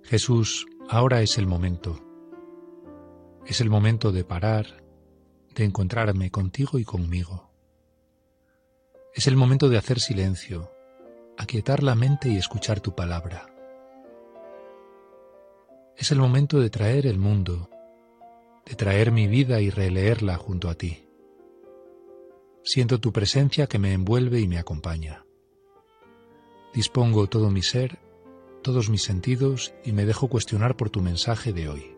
Jesús, ahora es el momento. Es el momento de parar, de encontrarme contigo y conmigo. Es el momento de hacer silencio, aquietar la mente y escuchar tu palabra. Es el momento de traer el mundo, de traer mi vida y releerla junto a ti. Siento tu presencia que me envuelve y me acompaña. Dispongo todo mi ser, todos mis sentidos y me dejo cuestionar por tu mensaje de hoy.